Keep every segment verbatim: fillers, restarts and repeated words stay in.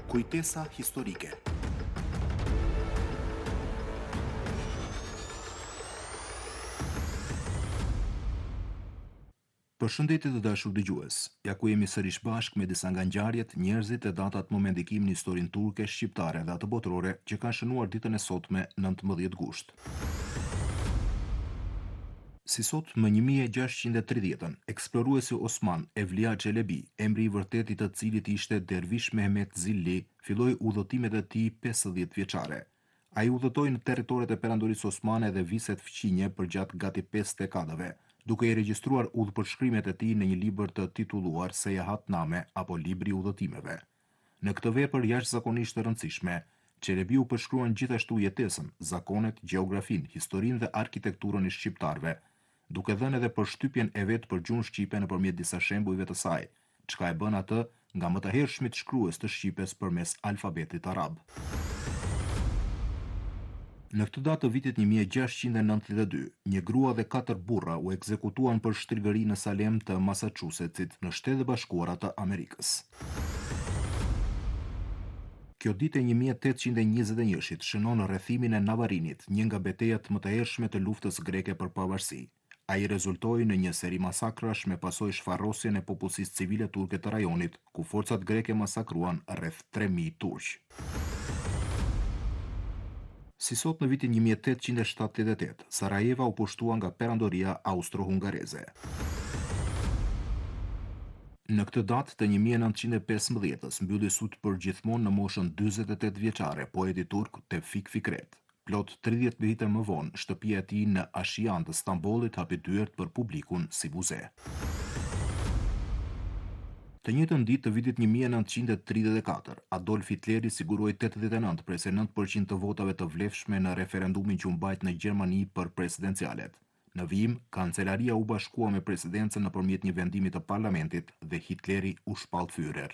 Kujtesa historike. Përshëndetje të dashur dëgjues. Ja ku jemi sërish bashkë me disa nga ngjarjet, njerëzit e datat më me ndikim në historinë turke, shqiptare dhe atë botërore që kanë shënuar ditën e sotme nëntëmbëdhjetë gusht. Si sot më një mijë e gjashtëqind e tridhjetën, eksploruesi Osman Evlia Çelebi, emri i vërtet i të cilit ishte Dervish Mehmet Zilli, filloi udhëtimet e tij pesëdhjetë vjeçare. Ai udhëtoi në territoret e perandorisë osmane dhe viset fqinje përgjatë gati pesë dekadave, duke i regjistruar udhëpërshkrimet e tij në një libër të titulluar Seyahatname apo Libri i udhëtimeve. Në këtë vepër jashtëzakonisht të rëndësishme, Çelebi u përshkruan gjithashtu jetesën, zakonet, gjeografin, historinë dhe arkitekturën e shqiptarëve, duke dhënë edhe përshtypjen e vet për gjuhën shqipe nëpërmjet disa shembujve të saj, çka e bën atë nga më të hershmit shkrues të shqipes përmes alfabetit arab. Në këtë datë të vitit një mijë e gjashtëqind e nëntëdhjetë e dy, një grua dhe katër burra u ekzekutuan për shtrigëri në Salem të Massachusettsit në Shtetet e Bashkuara të Amerikës. Kjo ditë e një mijë e tetëqind e njëzet e njëit shënon rrethimin e Navarinit, një nga betejat më të hershme të luftës greke për pavarësi. Ai rezultoi në një seri masakrash me pasojë shfarrosjen e popullsisë civile turke të rajonit, ku forcat greke masakruan rreth tre mijë turq. Si sot në vitin një mijë e tetëqind e shtatëdhjetë e tetë, Sarajeva u pushtua nga perandoria austro-hungareze. Në këtë datë të një mijë e nëntëqind e pesëmbëdhjetës mbylli sut për gjithmonë në moshën dyzet e tetë vjeçare poeti turk Tevfik Fikret. Plot tridhjetë vite më vonë, shtëpia e tij në Ashian të Stambollit hapi dyert për publikun si muze. Të njëjtën ditë të vitit një mijë e nëntëqind e tridhjetë e katër, Adolf Hitleri siguroi tetëdhjetë e nëntë presë nëntë përqind të votave të vlefshme në referendumin që u mbajt në Gjermani për presidencialet. Në vijim, kancelaria u bashkua me presidencën nëpërmjet një vendimi të parlamentit dhe Hitleri u shpall Führer.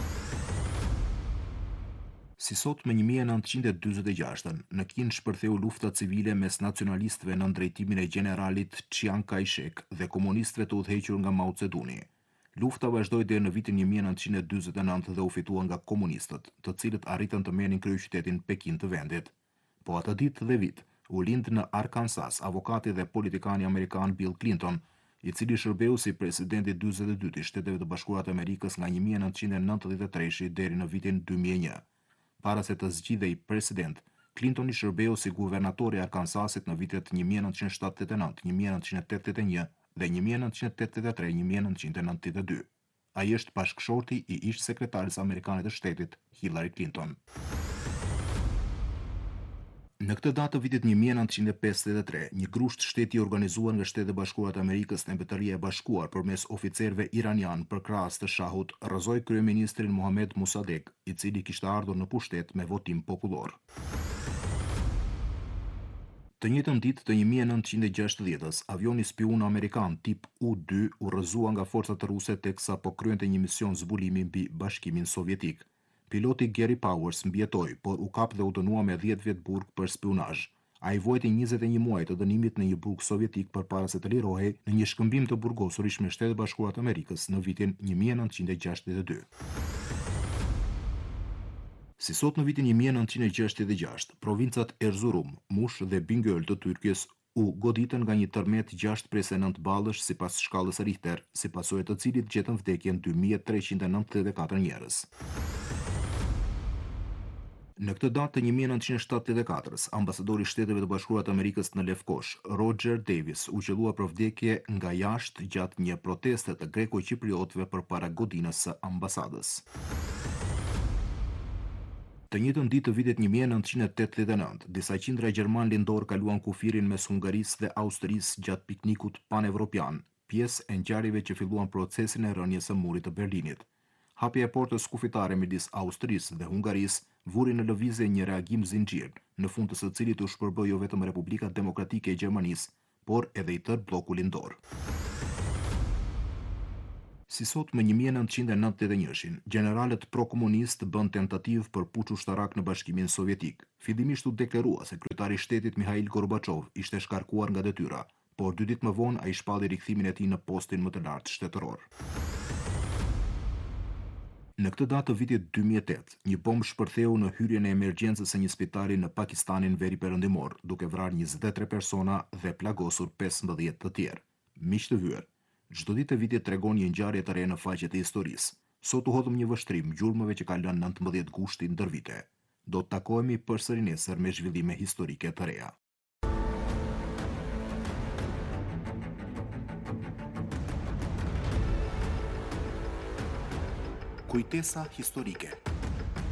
Si sot me një mijë e nëntëqind e dyzet e gjashtën, në Kin shpërtheu lufta civile mes nacionalistëve në drejtimin e generalit Chiang Kai-shek dhe komunistëve të udhëhequr nga Mao Zedongi. Lufta vazhdoi deri në vitin një mijë e nëntëqind e dyzet e nëntë dhe u fitua nga komunistët, të cilët arritën të merrnin kryeqytetin Pekin të vendit. Po atë ditë dhe vit, u lind në Arkansas avokati dhe politikani amerikan Bill Clinton, i cili shërbeu si presidenti dyzet e dytë i Shteteve të Bashkuara të Amerikës nga një mijë e nëntëqind e nëntëdhjetë e tre deri në vitin dy mijë e një. Para se të zgjidhej president, Clinton i shërbeu si guvernatori i Arkansasit në vitet një mijë e nëntëqind e shtatëdhjetë e nëntë, një mijë e nëntëqind e tetëdhjetë e një dhe një mijë e nëntëqind e tetëdhjetë e tre një mijë e nëntëqind e nëntëdhjetë e dy. Ai është bashkëshorti i ish sekretares amerikane të shtetit, Hillary Clinton. Në këtë datë të vitit një mijë e nëntëqind e pesëdhjetë e tre, një grusht shteti i organizuar nga Shtetet e Bashkuara të Amerikës në Mbretëria e Bashkuar përmes oficerëve iranian përkrahas të shahut, rrëzoi kryeministrin Mohamed Mossadegh, i cili kishte ardhur në pushtet me votim popullor. Të njëjtën ditë të një mijë e nëntëqind e gjashtëdhjetës, avioni spiun amerikan tip U dy u rrëzua nga forcat ruse teksa po kryente një mision zbulimi mbi Bashkimin Sovjetik. Piloti Gary Powers mbijetoi, por u kap dhe u dënua me dhjetë vjet burg për spionazh. Ai vojti njëzet e një muaj të dënimit në një burg sovjetik përpara se të lirohej në një shkëmbim të burgosur ish me Shtetet e Bashkuara të Amerikës në vitin një mijë e nëntëqind e gjashtëdhjetë e dy. Si sot në vitin një mijë e nëntëqind e gjashtëdhjetë e gjashtë, provincat Erzurum, Mush dhe Bingöl të Tyrkjes u goditën nga një tërmet gjashtë presë nëntë ballësh sipas shkallës Richter, si pasojë të cilit gjetën vdekjen dy mijë e treqind e nëntëdhjetë e katër njerëz. Në këtë datë të një mijë e nëntëqind e shtatëdhjetë e katër, ambasadori i Shteteve të Bashkuara të Amerikës në Lefkosh, Roger Davis, u qellua për vdekje nga jashtë gjatë një proteste të greko-qipriotëve përpara godinës së ambasadës. Të njëjtën ditë të vitit një mijë e nëntëqind e tetëdhjetë e nëntë, disa qindra gjerman lindor kaluan kufirin mes Hungarisë dhe Austrisë gjatë piknikut panevropian, pjesë e ngjarjeve që filluan procesin e rënies së murit të Berlinit. Hapja e portës kufitare midis Austrisë dhe Hungarisë vuri në lëvizje një reagim zinxhir, në fund të së cilit u shpërbë jo vetëm Republika Demokratike e Gjermanisë, por edhe i tërë bloku lindor. Si sot me një mijë e nëntëqind e nëntëdhjetë e një, generalët pro-komunistë bën tentativë për puç ushtarak në Bashkimin Sovjetik. Fillimisht u deklarua se kryetari i shtetit Mikhail Gorbaçov ishte shkarkuar nga detyra, por dy ditë më vonë ai shpalli rikthimin e tij në postin më të lartë shtetëror. Në këtë datë të vitit dy mijë e tetë, një bombë shpërtheu në hyrjen e emergjencës së një spitali në Pakistanin veriperëndimor, duke vrarë njëzet e tre persona dhe plagosur pesëmbëdhjetë të tjerë. Miq të vyer, çdo ditë e vitit tregon një ngjarje të re në faqet e historisë. Sot u hodhëm një vështrim gjurmëve që ka lënë nëntëmbëdhjetë gushti ndër vite. Do të takohemi përsëri nesër me zhvillime historike të reja. Kujtesa historike.